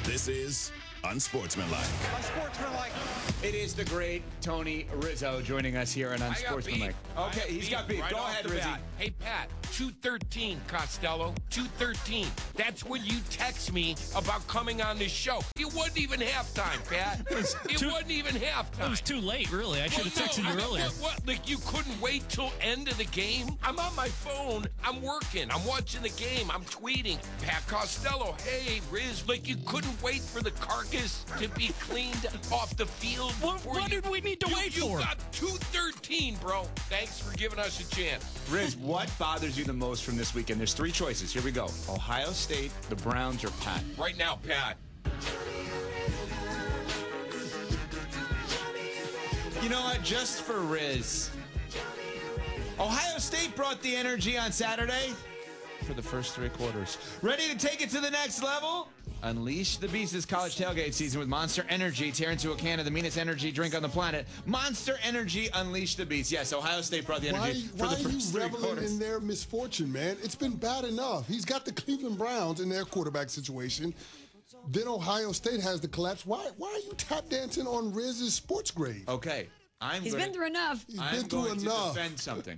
This is Unsportsmanlike. Unsportsmanlike. It is the great Tony Rizzo joining us here on Unsportsmanlike. Okay, he's got beef. Go ahead, Rizzy. Hey, Pat, 2:13, Costello. 2:13. That's when you text me about coming on this show. It wasn't even halftime, Pat. It wasn't even halftime. It was too late, really. I should have texted you earlier. What? Like, you couldn't wait till end of the game? I'm on my phone. I'm working. I'm watching the game. I'm tweeting. Pat Costello, hey, Riz. Like, you couldn't wait for the carcass to be cleaned off the field. What did we need to wait for? You got 2:13, bro. Thanks for giving us a chance. Riz, what bothers you the most from this weekend? There's three choices. Here we go. Ohio State, the Browns, or Pat. Right now, Pat. You know what? Just for Riz. Ohio State brought the energy on Saturday for the first three quarters. Ready to take it to the next level? Unleash the beast this college tailgate season with Monster Energy. Tear into a can of the meanest energy drink on the planet. Monster Energy, unleash the beast. Yes, Ohio State brought the energy for the first three quarters. Why are you reveling in their misfortune, man? It's been bad enough. He's got the Cleveland Browns in their quarterback situation. Then Ohio State has the collapse. Why are you tap dancing on Riz's sports grade? Okay. He's been through enough. I'm going to defend something.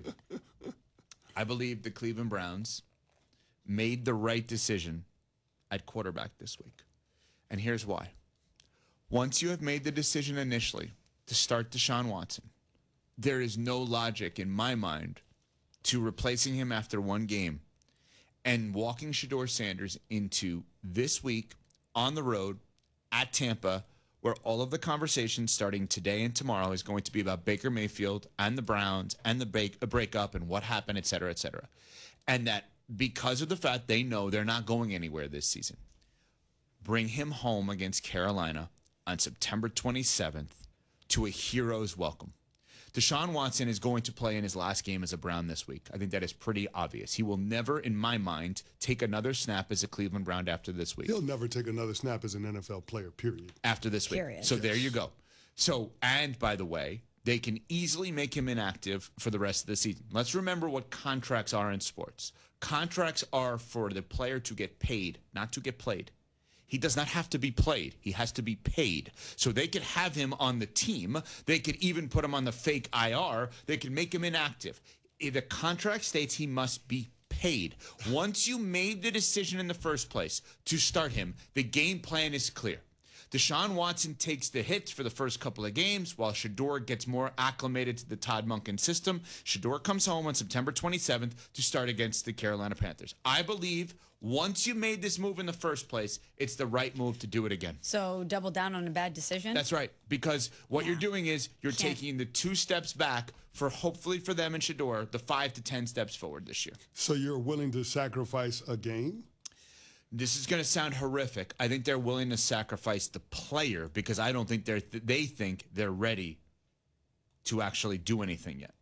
I believe the Cleveland Browns made the right decision at quarterback this week. And here's why. Once you have made the decision initially to start Deshaun Watson, there is no logic in my mind to replacing him after one game and walking Shedeur Sanders into this week on the road at Tampa, where all of the conversation starting today and tomorrow is going to be about Baker Mayfield and the Browns and the breakup and what happened, et cetera, et cetera. And that because of the fact they know they're not going anywhere this season, bring him home against Carolina on September 27th to a hero's welcome. Deshaun Watson is going to play in his last game as a Brown this week. I think that is pretty obvious. He will never, in my mind, take another snap as a Cleveland Brown after this week. He'll never take another snap as an NFL player, period. After this week. Period. So there you go. So, and by the way, they can easily make him inactive for the rest of the season. Let's remember what contracts are in sports. Contracts are for the player to get paid, not to get played. He does not have to be played. He has to be paid. So they could have him on the team. They could even put him on the fake IR. They could make him inactive. The contract states he must be paid. Once you made the decision in the first place to start him, the game plan is clear. Deshaun Watson takes the hits for the first couple of games while Shedeur gets more acclimated to the Todd Monken system. Shedeur comes home on September 27th to start against the Carolina Panthers. I believe once you made this move in the first place, it's the right move to do it again. So double down on a bad decision? That's right. Because what you're doing is you're taking the 2 steps back for hopefully for them and Shedeur, the 5 to 10 steps forward this year. So you're willing to sacrifice a game? This is going to sound horrific. I think they're willing to sacrifice the player because I don't think they think they're ready to actually do anything yet.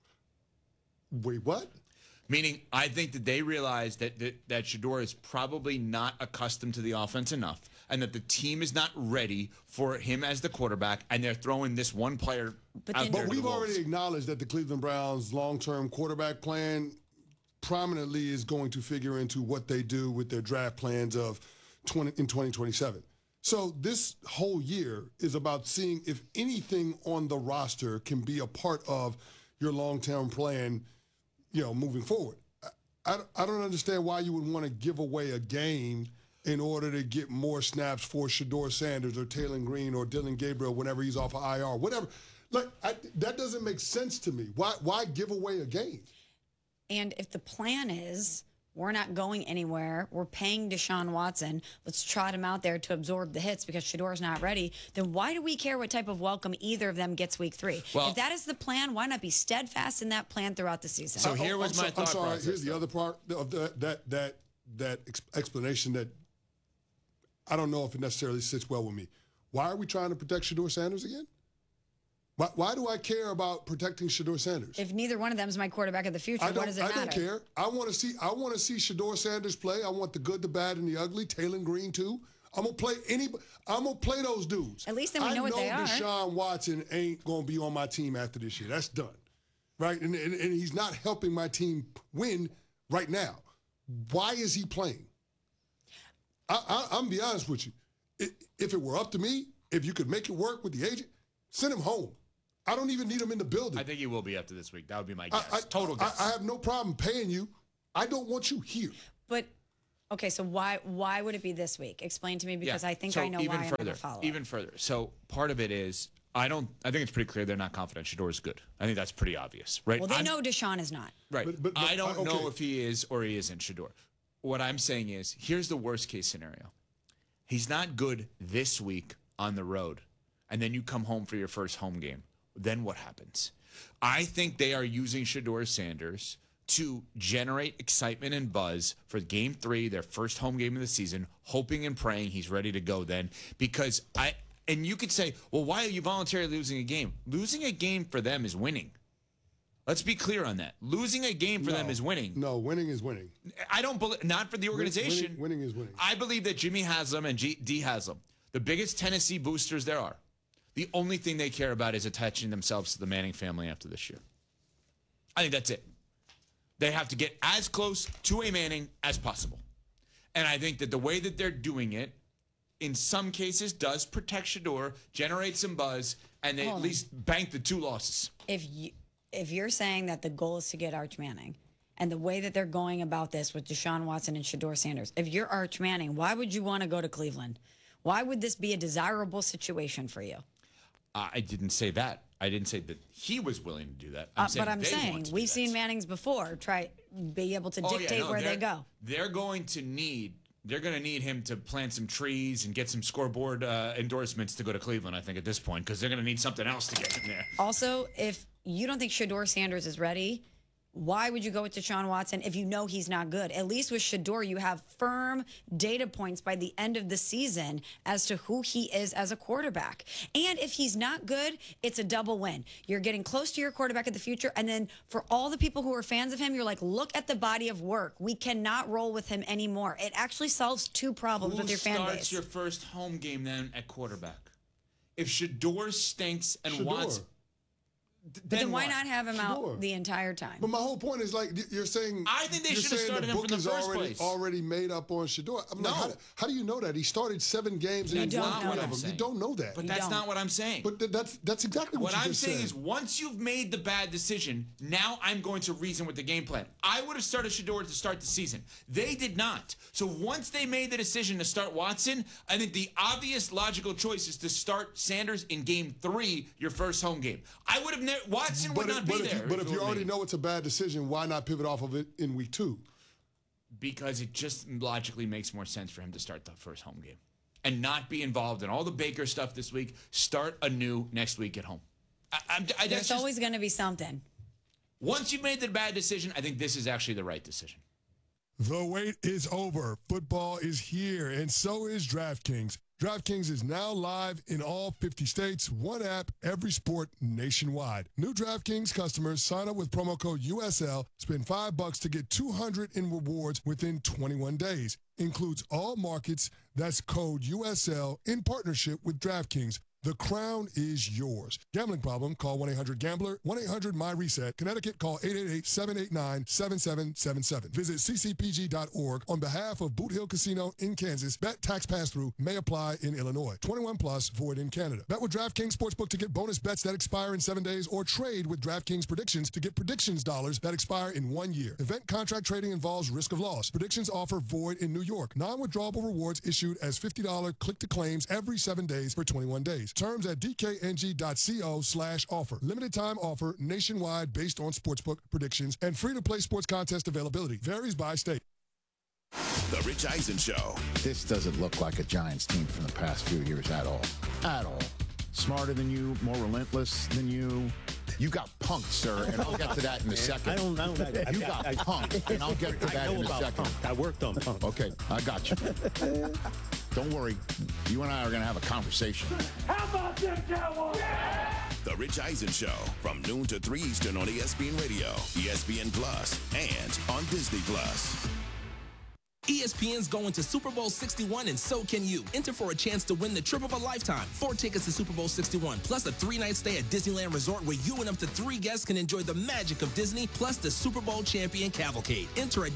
Wait, what? Meaning, I think that they realize that Shedeur is probably not accustomed to the offense enough and that the team is not ready for him as the quarterback, and they're throwing this one player out there. But we've already acknowledged that the Cleveland Browns' long-term quarterback plan prominently is going to figure into what they do with their draft plans in 2027. So this whole year is about seeing if anything on the roster can be a part of your long-term plan, moving forward. I don't understand why you would want to give away a game in order to get more snaps for Shedeur Sanders or Taylor Green or Dylan Gabriel whenever he's off of IR, whatever. That doesn't make sense to me. Why give away a game? And if the plan is we're not going anywhere, we're paying Deshaun Watson, let's trot him out there to absorb the hits because Shedeur's not ready, then why do we care what type of welcome either of them gets week 3? Well, if that is the plan, why not be steadfast in that plan throughout the season? So here was my thought process. Here's the other part of that explanation that I don't know if it necessarily sits well with me. Why are we trying to protect Shedeur Sanders again? Why do I care about protecting Shedeur Sanders? If neither one of them is my quarterback of the future, what does it matter? I don't care. I want to see Shedeur Sanders play. I want the good, the bad, and the ugly. Taylor Green too. I'm gonna play those dudes. At least then we know what they are. I know Deshaun Watson ain't gonna be on my team after this year. That's done, right? And he's not helping my team win right now. Why is he playing? I'm be honest with you. if it were up to me, if you could make it work with the agent, send him home. I don't even need him in the building. I think he will be after this week. That would be my guess. Total guess. I have no problem paying you. I don't want you here. But okay, so why would it be this week? Explain to me, because I think I know why I'm going to follow. Even further. So part of it is I think it's pretty clear they're not confident Shedeur is good. I think that's pretty obvious, right? Well, they know Deshaun is not. Right. But I don't know if he is or he isn't Shedeur. What I'm saying is, here's the worst case scenario. He's not good this week on the road, and then you come home for your first home game. Then what happens? I think they are using Shedeur Sanders to generate excitement and buzz for Game 3, their first home game of the season, hoping and praying he's ready to go then. Because and you could say, well, why are you voluntarily losing a game? Losing a game for them is winning. Let's be clear on that. Losing a game for them is winning. No, winning is winning. I don't believe, not for the organization. Winning is winning. I believe that Jimmy Haslam and Dee Haslam, the biggest Tennessee boosters there are, the only thing they care about is attaching themselves to the Manning family after this year. I think that's it. They have to get as close to a Manning as possible. And I think that the way that they're doing it, in some cases, does protect Shedeur, generate some buzz, and they at least bank the 2 losses. If you're saying that the goal is to get Arch Manning, and the way that they're going about this with Deshaun Watson and Shedeur Sanders, if you're Arch Manning, why would you want to go to Cleveland? Why would this be a desirable situation for you? I didn't say that. I didn't say that he was willing to do that. But I'm saying we've seen Mannings before be able to dictate where they go. They're going to need him to plant some trees and get some scoreboard endorsements to go to Cleveland, I think, at this point, because they're going to need something else to get him there. Also, if you don't think Shedeur Sanders is ready, why would you go with Deshaun Watson if you know he's not good? At least with Shedeur, you have firm data points by the end of the season as to who he is as a quarterback. And if he's not good, it's a double win. You're getting close to your quarterback of the future. And then for all the people who are fans of him, you're like, look at the body of work. We cannot roll with him anymore. It actually solves 2 problems with your fan base. Who starts your first home game then at quarterback? If Shedeur stinks and Watson... Then why not have him out the entire time? But my whole point is, like, you're saying... I think they should have started him from the first place. Already made up on Shedeur. I'm like, how do you know that? He started 7 games and he won 1 of them. You don't know that. But that's not what I'm saying. But that's exactly what you I'm just saying said. is, once you've made the bad decision, now I'm going to reason with the game plan. I would have started Shedeur to start the season. They did not. So once they made the decision to start Watson, I think the obvious logical choice is to start Sanders in Game 3, your first home game. I would have Watson would not be there. But if you already know it's a bad decision, why not pivot off of it in week 2? Because it just logically makes more sense for him to start the first home game and not be involved in all the Baker stuff this week. Start anew next week at home. There's always going to be something. Once you've made the bad decision, I think this is actually the right decision. The wait is over. Football is here, and so is DraftKings. DraftKings is now live in all 50 states. One app, every sport nationwide. New DraftKings customers sign up with promo code USL, spend $5 to get $200 in rewards within 21 days. Includes all markets. That's code USL in partnership with DraftKings. The crown is yours. Gambling problem? Call 1-800-GAMBLER. 1-800-MY-RESET. Connecticut, call 888-789-7777. Visit ccpg.org on behalf of Boot Hill Casino in Kansas. Bet tax pass-through may apply in Illinois. 21 plus, void in Canada. Bet with DraftKings Sportsbook to get bonus bets that expire in 7 days, or trade with DraftKings Predictions to get predictions dollars that expire in 1 year. Event contract trading involves risk of loss. Predictions offer void in New York. Non-withdrawable rewards issued as $50 click-to-claims every 7 days for 21 days. Terms at dkng.co/offer. Limited time offer nationwide based on sportsbook predictions and free-to-play sports contest availability. Varies by state. The Rich Eisen Show. This doesn't look like a Giants team from the past few years at all. At all. Smarter than you, more relentless than you. You got punked, sir, and I'll get to that in a second. I don't know that. You got punked, and I'll get to that in a second. Punk. I worked on punk. Okay, I got you. Don't worry. You and I are going to have a conversation. How about them Cowboys? The Rich Eisen Show from noon to 3 Eastern on ESPN Radio, ESPN Plus, and on Disney Plus. ESPN's going to Super Bowl 61, and so can you. Enter for a chance to win the trip of a lifetime. 4 tickets to Super Bowl 61, plus a 3-night stay at Disneyland Resort where you and up to 3 guests can enjoy the magic of Disney, plus the Super Bowl champion cavalcade. Enter at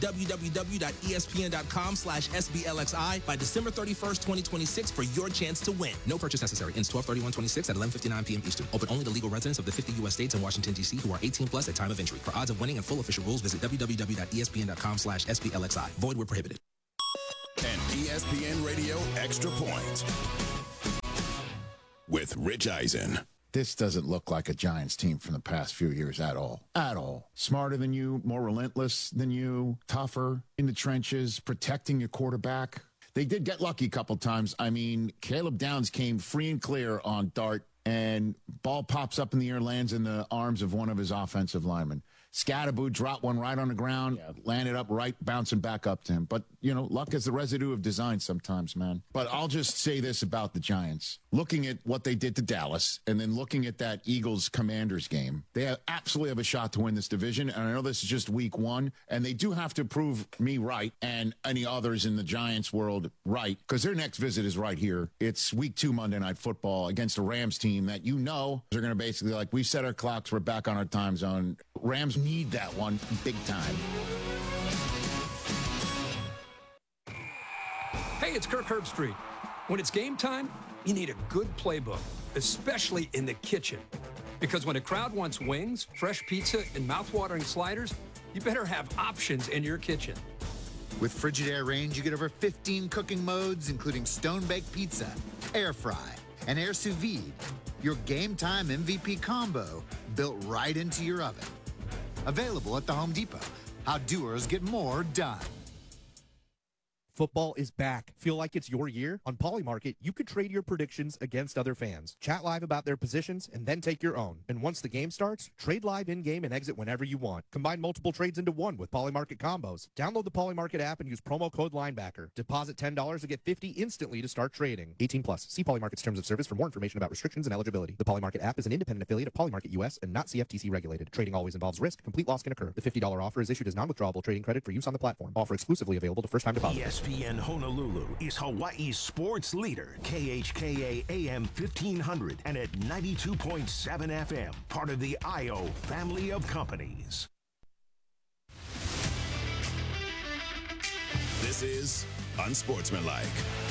www.espn.com/SBLXI by December 31st, 2026 for your chance to win. No purchase necessary. Ends 12/31/26 at 11:59 p.m. Eastern. Open only to legal residents of the 50 U.S. states and Washington, D.C. who are 18 plus at time of entry. For odds of winning and full official rules, visit www.espn.com/SBLXI. Void where prohibited. And ESPN Radio Extra Point with Rich Eisen. This doesn't look like a Giants team from the past few years at all. At all. Smarter than you, more relentless than you, tougher in the trenches, protecting your quarterback. They did get lucky a couple times. I mean, Caleb Downs came free and clear on dart, and ball pops up in the air, lands in the arms of one of his offensive linemen. Scatterboo dropped one right on the ground, landed up right, bouncing back up to him. But, you know, luck is the residue of design sometimes, man. But I'll just say this about the Giants. Looking at what they did to Dallas and then looking at that Eagles-Commanders game, they absolutely have a shot to win this division. And I know this is just week 1, and they do have to prove me right and any others in the Giants world right, because their next visit is right here. It's week 2 Monday Night Football against a Rams team that you know they're going to basically, like, we set our clocks, we're back on our time zone. Rams need that one big time. Hey, it's Kirk Herbstreit. When it's game time, you need a good playbook, especially in the kitchen. Because when a crowd wants wings, fresh pizza, and mouth-watering sliders, you better have options in your kitchen. With Frigidaire Range, you get over 15 cooking modes, including stone-baked pizza, air fry, and air sous vide. Your game time MVP combo built right into your oven. Available at the Home Depot. How doers get more done. Football is back. Feel like it's your year? On Polymarket, you could trade your predictions against other fans. Chat live about their positions and then take your own. And once the game starts, trade live in-game and exit whenever you want. Combine multiple trades into one with Polymarket combos. Download the Polymarket app and use promo code Linebacker. Deposit $10 to get $50 instantly to start trading. 18 plus. See Polymarket's terms of service for more information about restrictions and eligibility. The Polymarket app is an independent affiliate of Polymarket US and not CFTC regulated. Trading always involves risk. Complete loss can occur. The $50 offer is issued as non-withdrawable trading credit for use on the platform. Offer exclusively available to first-time depositors. ESPN Honolulu is Hawaii's sports leader. KHKA AM 1500 and at 92.7 FM. Part of the IO family of companies. This is Unsportsmanlike.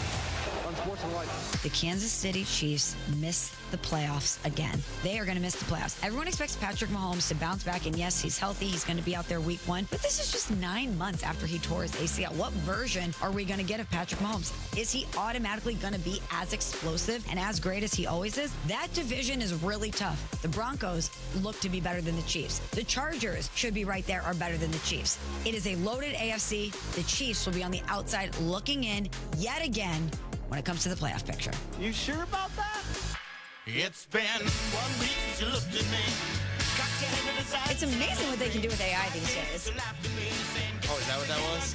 The Kansas City Chiefs missed the playoffs again. They are going to miss the playoffs. Everyone expects Patrick Mahomes to bounce back, and yes, he's healthy. He's going to be out there week 1, but this is just 9 months after he tore his ACL. What version are we going to get of Patrick Mahomes? Is he automatically going to be as explosive and as great as he always is? That division is really tough. The Broncos look to be better than the Chiefs. The Chargers should be right there or better than the Chiefs. It is a loaded AFC. The Chiefs will be on the outside looking in yet again when it comes to the playoff picture. You sure about that? It's been 1 week since you looked at me. It's amazing what they can do with AI these days. Oh, is that what that was?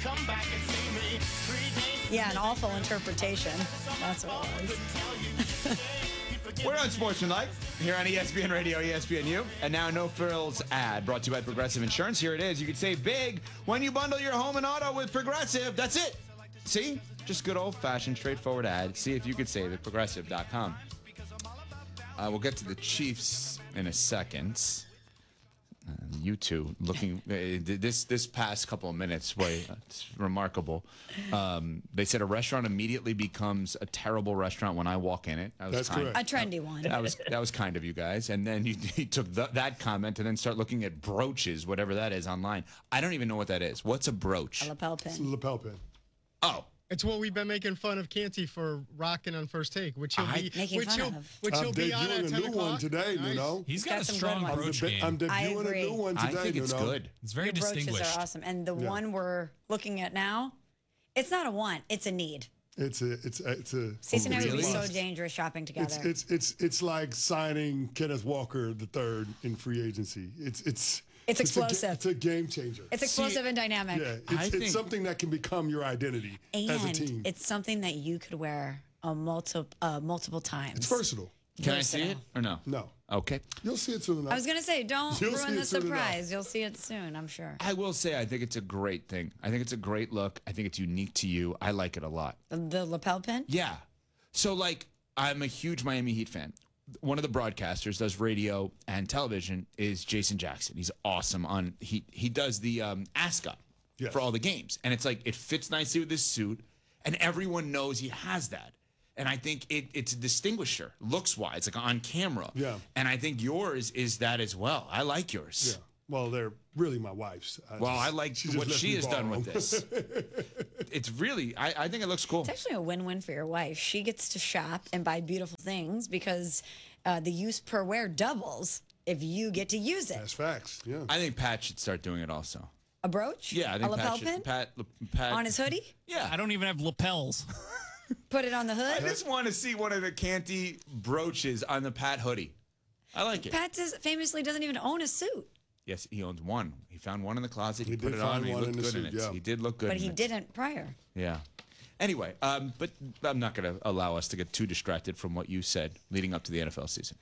Yeah, an awful interpretation. That's what it was. We're on Sportsmanlike here on ESPN Radio, ESPNU. And now No Frills ad brought to you by Progressive Insurance. Here it is. You can save big when you bundle your home and auto with Progressive. That's it. See? Just good old-fashioned, straightforward ad. See if you could save at Progressive.com. We'll get to the Chiefs in a second. You two looking this past couple of minutes, boy, it's remarkable. They said a restaurant immediately becomes a terrible restaurant when I walk in it. That's correct. A trendy one. That was kind of you guys. And then you took that comment and then start looking at brooches, whatever that is, online. I don't even know what that is. What's a brooch? A lapel pin. It's a lapel pin. Oh. It's what we've been making fun of Canty for rocking on First Take, which he'll be on at 10 a new one today, nice. Nuno. He's got a strong brooch game. I'm debuting a new one today, I think it's Nuno. good. It's very Your distinguished. brooches are awesome. And the one we're looking at now, it's not a want, it's a need. It's a. Cece and I would be so dangerous shopping together. It's like signing Kenneth Walker III in free agency. It's explosive. It's a game changer. It's explosive and dynamic. Yeah, it's something that can become your identity as a team. It's something that you could wear multiple times. It's versatile. Can I see it or no? No. Okay. You'll see it soon. I was going to say, don't You'll see ruin it the soon surprise. You'll see it soon, I'm sure. I will say I think it's a great thing. I think it's a great look. I think it's unique to you. I like it a lot. The lapel pin? Yeah. So, like, I'm a huge Miami Heat fan. One of the broadcasters does radio and television is Jason Jackson. He's awesome on he does the ascot for all the games. And it's like it fits nicely with his suit, and everyone knows he has that. And I think it's a distinguisher, looks-wise, like on camera. Yeah. And I think yours is that as well. I like yours. Yeah. Well, they're really my wife's. I like what she has done with this. It's really, I think it looks cool. It's actually a win-win for your wife. She gets to shop and buy beautiful things because the use per wear doubles if you get to use it. That's facts, yeah. I think Pat should start doing it also. A brooch? Yeah, I think a lapel pin? Pat On his hoodie? Yeah. I don't even have lapels. Put it on the hood? I just want to see one of the Canty brooches on the Pat hoodie. I like it. Pat famously doesn't even own a suit. Yes, he owns one. He found one in the closet. He put did it on. find He one looked in the good in suit, it. yeah. He did look good But in he it. didn't prior. Yeah. Anyway, but I'm not going to allow us to get too distracted from what you said leading up to the NFL season.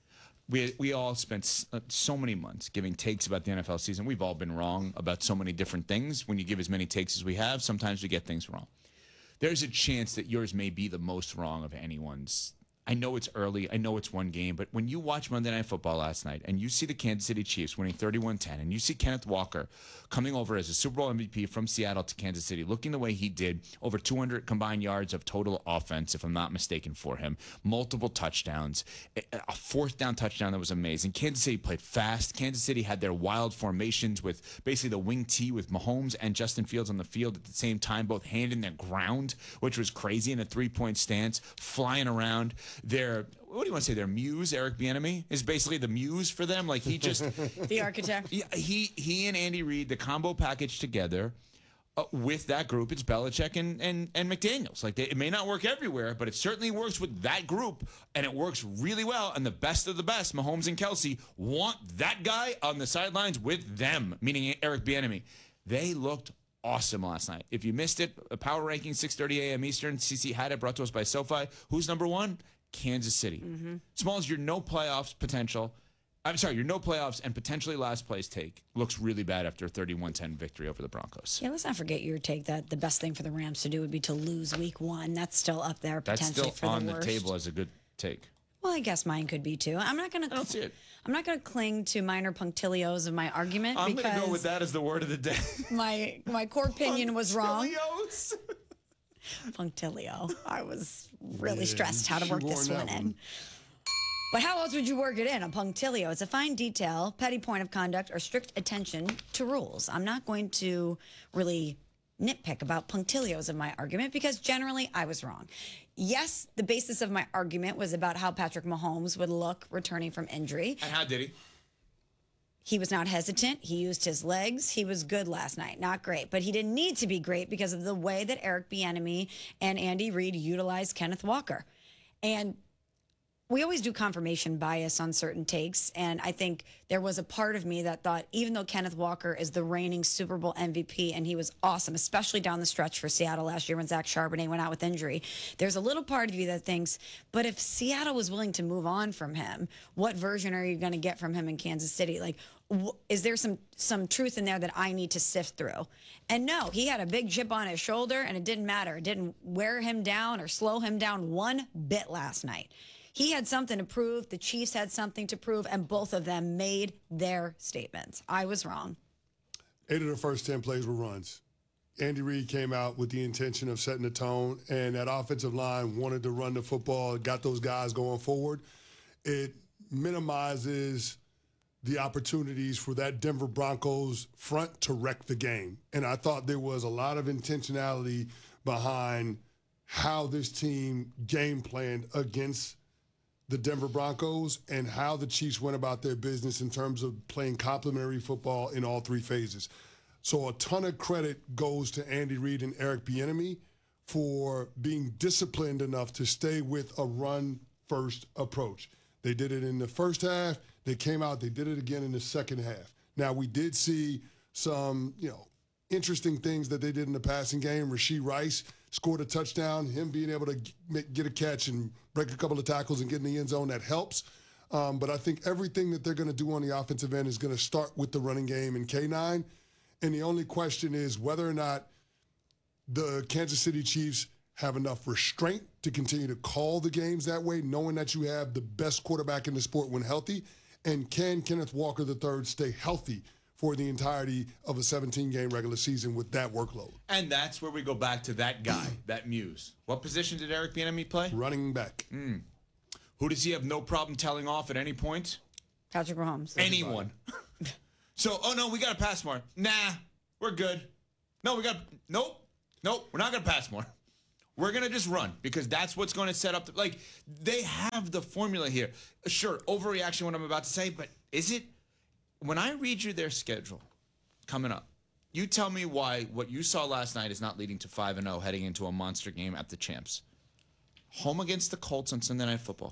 We all spent so many months giving takes about the NFL season. We've all been wrong about so many different things. When you give as many takes as we have, sometimes we get things wrong. There's a chance that yours may be the most wrong of anyone's. I know it's early. I know it's one game. But when you watch Monday Night Football last night and you see the Kansas City Chiefs winning 31-10 and you see Kenneth Walker coming over as a Super Bowl MVP from Seattle to Kansas City, looking the way he did, over 200 combined yards of total offense, if I'm not mistaken, for him, multiple touchdowns, a fourth down touchdown that was amazing. Kansas City played fast. Kansas City had their wild formations with basically the wing T with Mahomes and Justin Fields on the field at the same time, both hand in the ground, which was crazy, in a three-point stance, flying around. Their, what do you want to say, their muse, Eric Bieniemy, is basically the muse for them. Like, he just... The architect. Yeah, he and Andy Reid, the combo package together with that group, it's Belichick and McDaniels. Like, it may not work everywhere, but it certainly works with that group, and it works really well. And the best of the best, Mahomes and Kelsey, want that guy on the sidelines with them, meaning Eric Bieniemy. They looked awesome last night. If you missed it, a power ranking, 6:30 a.m. Eastern. CC had it, brought to us by SoFi. Who's number one? Kansas City. Smalls, your no playoffs potential. I'm sorry, your no playoffs and potentially last place take looks really bad after a 31-10 victory over the Broncos. Yeah, let's not forget your take that the best thing for the Rams to do would be to lose week 1. That's still up there potentially That's still for on the the worst. table as a good take. Well, I guess mine could be too. I'm not going to. I don't see it. I'm not going to cling to minor punctilios of my argument I'm going to because go with that as the word of the day. my core opinion was wrong. Punctilios? Punctilio. I was really stressed how to she work wore this that one in. one. But how else would you work it in? A punctilio. It's a fine detail, petty point of conduct, or strict attention to rules. I'm not going to really nitpick about punctilios of my argument because generally I was wrong. Yes, the basis of my argument was about how Patrick Mahomes would look returning from injury. And how did he? He was not hesitant. He used his legs. He was good last night. Not great, but he didn't need to be great because of the way that Eric Bieniemy and Andy Reid utilized Kenneth Walker. And we always do confirmation bias on certain takes, and I think there was a part of me that thought, even though Kenneth Walker is the reigning Super Bowl MVP, and he was awesome, especially down the stretch for Seattle last year when Zach Charbonnet went out with injury, there's a little part of you that thinks, but if Seattle was willing to move on from him, what version are you going to get from him in Kansas City? Like, is there some truth in there that I need to sift through? And no, he had a big chip on his shoulder, and it didn't matter. It didn't wear him down or slow him down one bit last night. He had something to prove. The Chiefs had something to prove, and both of them made their statements. I was wrong. 8 of the first 10 plays were runs. Andy Reid came out with the intention of setting the tone, and that offensive line wanted to run the football, got those guys going forward. It minimizes the opportunities for that Denver Broncos front to wreck the game. And I thought there was a lot of intentionality behind how this team game planned against the Denver Broncos and how the Chiefs went about their business in terms of playing complementary football in all 3 phases. So a ton of credit goes to Andy Reid and Eric Bieniemy for being disciplined enough to stay with a run-first approach. They did it in the first half. They came out. They did it again in the second half. Now, we did see some, interesting things that they did in the passing game. Rashee Rice scored a touchdown. Him being able to get a catch and break a couple of tackles and get in the end zone, that helps. But I think everything that they're going to do on the offensive end is going to start with the running game and K9. And the only question is whether or not the Kansas City Chiefs have enough restraint to continue to call the games that way, knowing that you have the best quarterback in the sport when healthy. And can Kenneth Walker III stay healthy for the entirety of a 17-game regular season with that workload? And that's where we go back to that guy, that muse. What position did Eric Bieniemy play? Running back. Who does he have no problem telling off at any point? Patrick Mahomes. Anyone. So, oh, no, we got to pass more. Nah, we're good. No, nope, we're not going to pass more. We're going to just run because that's what's going to set up. They have the formula here. Sure, overreaction what I'm about to say, but is it? When I read you their schedule coming up, you tell me why what you saw last night is not leading to 5-0 heading into a monster game at the Champs. Home against the Colts on Sunday Night Football.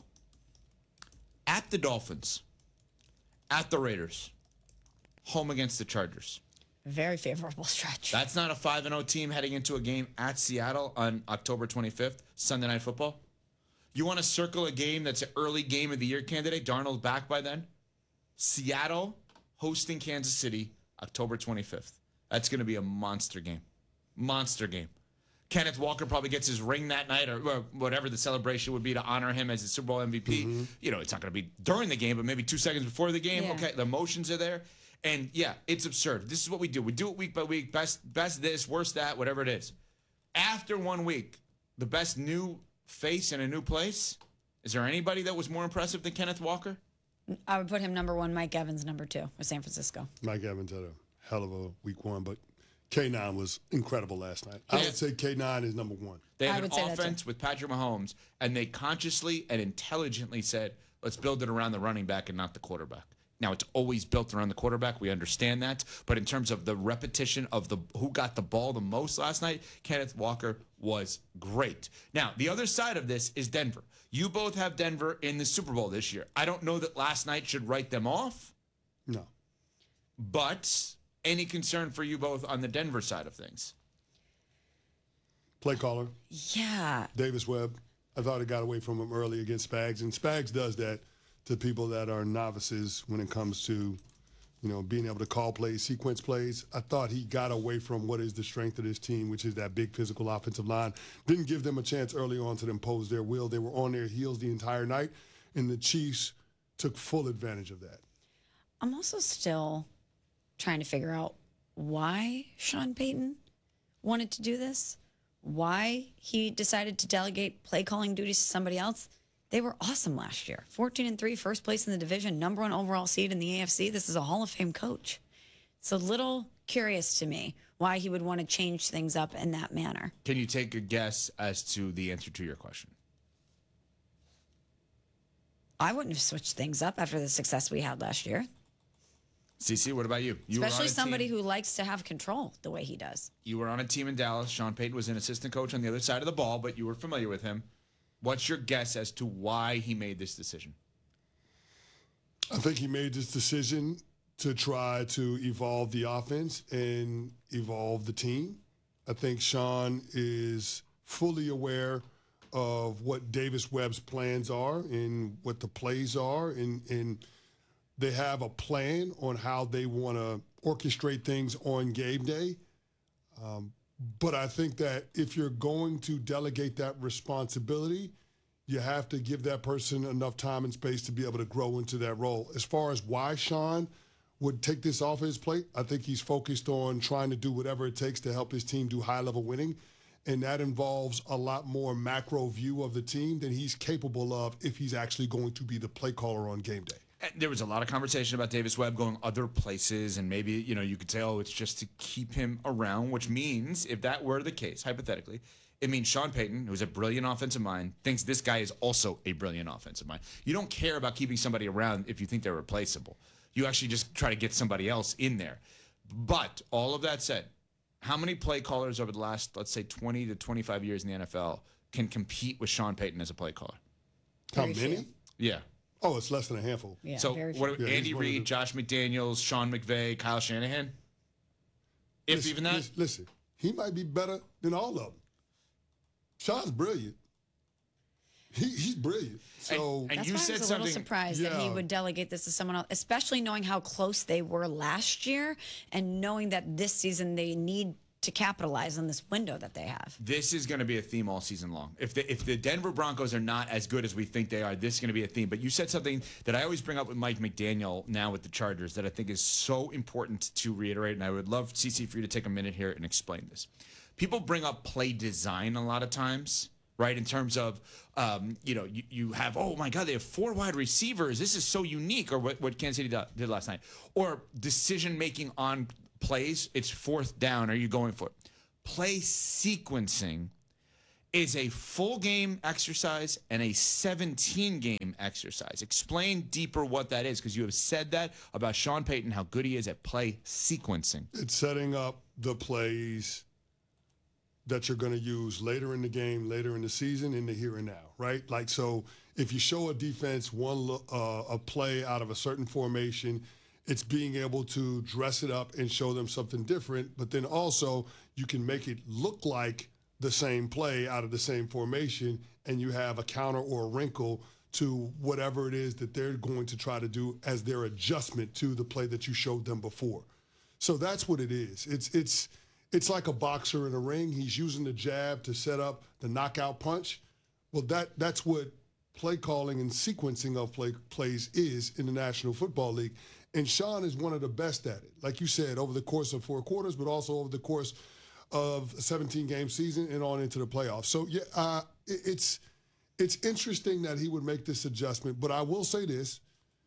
At the Dolphins. At the Raiders. Home against the Chargers. Very favorable stretch. That's not a 5-0 team heading into a game at Seattle on October 25th, Sunday Night Football. You want to circle a game that's an early game of the year candidate? Darnold back by then? Seattle hosting Kansas City, October 25th. That's going to be a monster game. Monster game. Kenneth Walker probably gets his ring that night or whatever the celebration would be to honor him as the Super Bowl MVP. You know, it's not going to be during the game, but maybe 2 seconds before the game. Yeah. Okay, the emotions are there. And, yeah, it's absurd. This is what we do. We do it week by week, best this, worst that, whatever it is. After 1 week, the best new face in a new place, is there anybody that was more impressive than Kenneth Walker? I would put him number 1, Mike Evans number 2 with San Francisco. Mike Evans had a hell of a week 1, but K9 was incredible last night. I would say K9 is number 1. They have an offense with Patrick Mahomes, and they consciously and intelligently said, let's build it around the running back and not the quarterback. Now, it's always built around the quarterback. We understand that. But in terms of the repetition of who got the ball the most last night, Kenneth Walker was great. Now, the other side of this is Denver. You both have Denver in the Super Bowl this year. I don't know that last night should write them off. No. But any concern for you both on the Denver side of things? Play caller. Yeah. Davis Webb. I thought it got away from him early against Spags. And Spags does that to people that are novices when it comes to, you know, being able to call plays, sequence plays. I thought he got away from what is the strength of this team, which is that big physical offensive line. Didn't give them a chance early on to impose their will. They were on their heels the entire night, and the Chiefs took full advantage of that. I'm also still trying to figure out why Sean Payton wanted to do this, why he decided to delegate play calling duties to somebody else. They were awesome last year. 14-3, first place in the division, number 1 overall seed in the AFC. This is a Hall of Fame coach. It's a little curious to me why he would want to change things up in that manner. Can you take a guess as to the answer to your question? I wouldn't have switched things up after the success we had last year. CeCe, what about you? Especially somebody who likes to have control the way he does. You were on a team in Dallas. Sean Payton was an assistant coach on the other side of the ball, but you were familiar with him. What's your guess as to why he made this decision? I think he made this decision to try to evolve the offense and evolve the team. I think Sean is fully aware of what Davis Webb's plans are and what the plays are, and they have a plan on how they want to orchestrate things on game day. But I think that if you're going to delegate that responsibility, you have to give that person enough time and space to be able to grow into that role. As far as why Sean would take this off his plate, I think he's focused on trying to do whatever it takes to help his team do high-level winning, and that involves a lot more macro view of the team than he's capable of if he's actually going to be the play caller on game day. There was a lot of conversation about Davis Webb going other places, and maybe, you know, you could say, oh, it's just to keep him around, which means, if that were the case, hypothetically, it means Sean Payton, who's a brilliant offensive mind, thinks this guy is also a brilliant offensive mind. You don't care about keeping somebody around if you think they're replaceable. You actually just try to get somebody else in there. But all of that said, how many play callers over the last, let's say, 20 to 25 years in the NFL can compete with Sean Payton as a play caller? How many? Yeah. Oh, it's less than a handful. Yeah, so what? Andy Reid, Josh McDaniels, Sean McVay, Kyle Shanahan? If listen, even that? Listen, he might be better than all of them. Sean's brilliant. He's brilliant. So and that's why I was a little surprised that he would delegate this to someone else, especially knowing how close they were last year and knowing that this season they need to capitalize on this window that they have. This is going to be a theme all season long. If the Denver Broncos are not as good as we think they are, this is going to be a theme. But you said something that I always bring up with Mike McDaniel now with the Chargers that I think is so important to reiterate, and I would love, CC, for you to take a minute here and explain this. People bring up play design a lot of times, right? In terms of, you have, oh my God, they have 4 wide receivers. This is so unique, or what Kansas City did last night. Or decision-making on plays, it's 4th down. Are you going for it? Play sequencing is a full game exercise and a 17-game exercise. Explain deeper what that is, because you have said that about Sean Payton, how good he is at play sequencing. It's setting up the plays that you're going to use later in the game, later in the season, in the here and now, right? Like, so if you show a defense a play out of a certain formation, it's being able to dress it up and show them something different, but then also you can make it look like the same play out of the same formation, and you have a counter or a wrinkle to whatever it is that they're going to try to do as their adjustment to the play that you showed them before. So that's what it is. It's like a boxer in a ring. He's using the jab to set up the knockout punch. Well, that's what play calling and sequencing of plays is in the National Football League. And Sean is one of the best at it. Like you said, over the course of 4 quarters, but also over the course of a 17-game season and on into the playoffs. So, yeah, it's interesting that he would make this adjustment. But I will say this,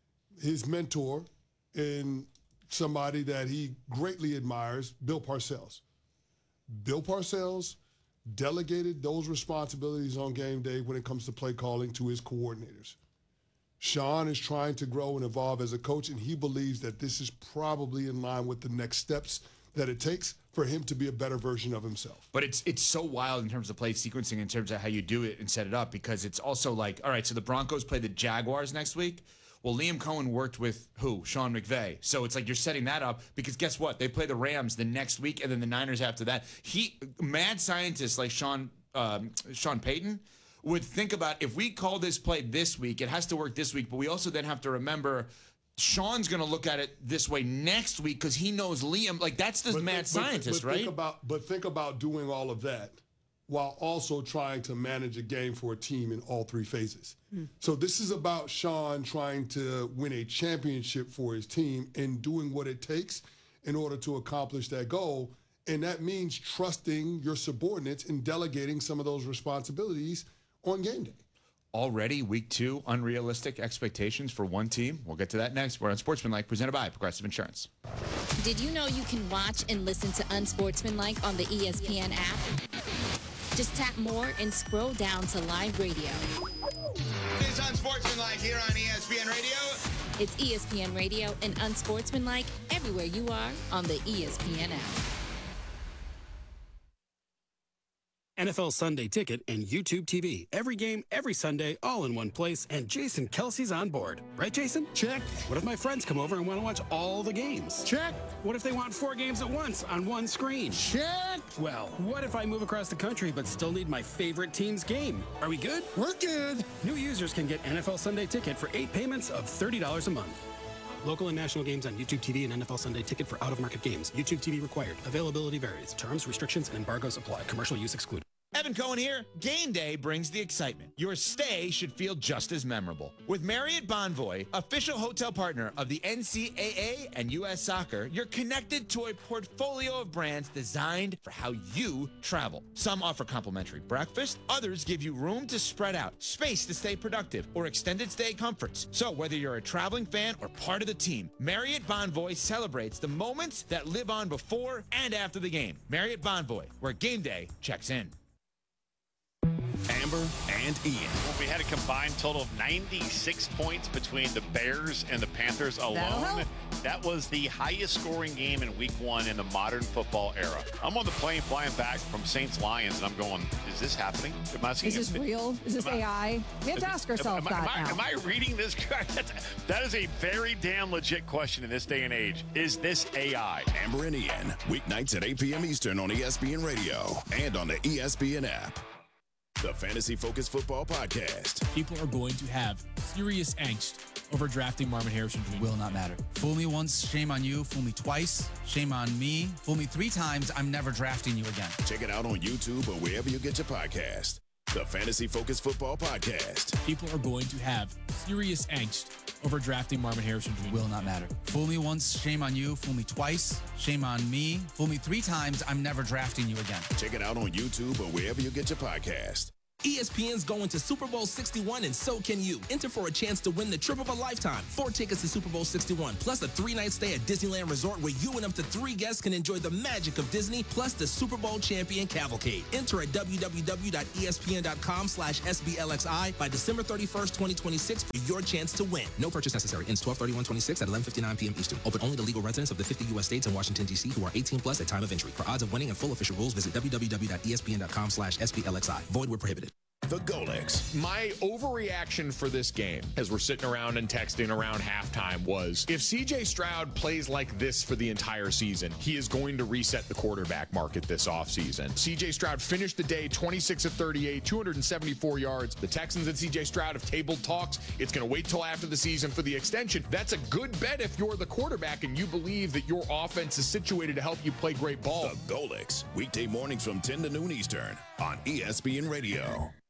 his mentor and somebody that he greatly admires, Bill Parcells. Bill Parcells delegated those responsibilities on game day when it comes to play calling to his coordinators. Sean is trying to grow and evolve as a coach, and he believes that this is probably in line with the next steps that it takes for him to be a better version of himself. But it's so wild in terms of play sequencing, in terms of how you do it and set it up, because it's also like, all right, so the Broncos play the Jaguars next week. Well, Liam Cohen worked with who? Sean McVay. So it's like you're setting that up because guess what? They play the Rams the next week and then the Niners after that. Mad scientists like Sean Payton would think about, if we call this play this week, it has to work this week, but we also then have to remember Sean's going to look at it this way next week because he knows Liam. Like, that's the mad scientist, right? Think about doing all of that while also trying to manage a game for a team in all 3 phases. So this is about Sean trying to win a championship for his team and doing what it takes in order to accomplish that goal. And that means trusting your subordinates and delegating some of those responsibilities on game day. Already, week 2, unrealistic expectations for one team. We'll get to that next. We're on Sportsmanlike, presented by Progressive Insurance. Did you know you can watch and listen to Unsportsmanlike on the ESPN app? Just tap more and scroll down to live radio. It's Unsportsmanlike here on ESPN Radio. It's ESPN Radio and Unsportsmanlike everywhere you are on the ESPN app. NFL Sunday Ticket and YouTube TV. Every game, every Sunday, all in one place, and Jason Kelsey's on board. Right, Jason? Check. What if my friends come over and want to watch all the games? Check. What if they want 4 games at once on one screen? Check. Well, what if I move across the country but still need my favorite team's game? Are we good? We're good. New users can get NFL Sunday Ticket for 8 payments of $30 a month. Local and national games on YouTube TV and NFL Sunday Ticket for out-of-market games. YouTube TV required. Availability varies. Terms, restrictions, and embargoes apply. Commercial use excluded. Evan Cohen here. Game day brings the excitement. Your stay should feel just as memorable. With Marriott Bonvoy, official hotel partner of the NCAA and U.S. Soccer, you're connected to a portfolio of brands designed for how you travel. Some offer complimentary breakfast, others give you room to spread out, space to stay productive, or extended stay comforts. So whether you're a traveling fan or part of the team, Marriott Bonvoy celebrates the moments that live on before and after the game. Marriott Bonvoy, where game day checks in. Amber and Ian. Well, we had a combined total of 96 points between the Bears and the Panthers alone. That was the highest scoring game in week 1 in the modern football era. I'm on the plane flying back from Saints-Lions, and I'm going, is this happening? Is this real? Is this AI? We have to ask ourselves am I reading this correct? That is a very damn legit question in this day and age. Is this AI? Amber and Ian, weeknights at 8 p.m. Eastern on ESPN Radio and on the ESPN app. the Fantasy Focus Football Podcast. People are going to have serious angst over drafting Marvin Harrison Jr. Will not matter. Fool me once, shame on you. Fool me twice, shame on me. Fool me 3 times, I'm never drafting you again. Check it out on YouTube or wherever you get your podcast. The Fantasy Focus Football Podcast. People are going to have serious angst over drafting Marvin Harrison Jr. Will not matter. Fool me once, shame on you. Fool me twice, shame on me. Fool me 3 times, I'm never drafting you again. Check it out on YouTube or wherever you get your podcast. ESPN's going to Super Bowl 61, and so can you. Enter for a chance to win the trip of a lifetime. 4 tickets to Super Bowl 61, plus a 3-night stay at Disneyland Resort where you and up to 3 guests can enjoy the magic of Disney, plus the Super Bowl champion cavalcade. Enter at www.espn.com/SBLXI by December 31st, 2026 for your chance to win. No purchase necessary. Ends 12/31/26 at 11:59 p.m. Eastern. Open only to legal residents of the 50 U.S. states and Washington, D.C. who are 18 plus at time of entry. For odds of winning and full official rules, visit www.espn.com/SBLXI. Void where prohibited. The Golex. My overreaction for this game, as we're sitting around and texting around halftime, was if CJ Stroud plays like this for the entire season, he is going to reset the quarterback market this offseason. CJ Stroud finished the day 26 of 38, 274 yards. The Texans and CJ Stroud have tabled talks. It's going to wait till after the season for the extension. That's a good bet if you're the quarterback and you believe that your offense is situated to help you play great ball. The Golex. Weekday mornings from 10 to noon Eastern on ESPN Radio.